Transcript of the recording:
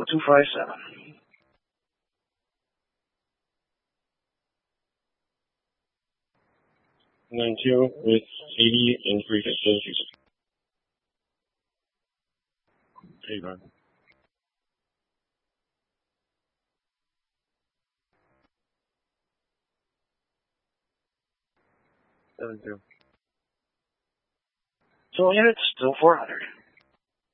257. 92 with 80 and 3 fifths. 85. 72. So units, still 400.